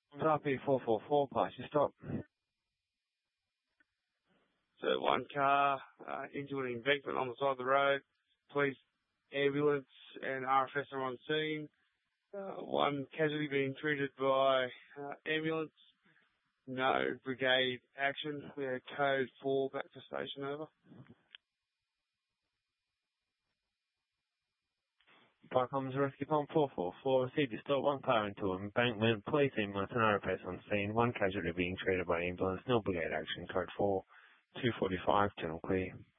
RP444, pass your stop. So one car into an embankment on the side of the road. Police, ambulance and RFS are on scene. One casualty being treated by ambulance. No brigade action. We had code 4 back to station, over. Barcomb's Rescue Pump 444 received a stop, one car into an embankment, police, ambulance and RFS on scene, one casualty being treated by ambulance, no brigade action, code 4, 245, general clear.